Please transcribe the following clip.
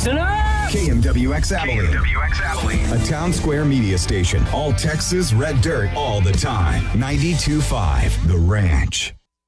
Listen up! KMWX Abilene. KMWX Abilene. A town square media station. All Texas red dirt all the time. 92.5 The Ranch.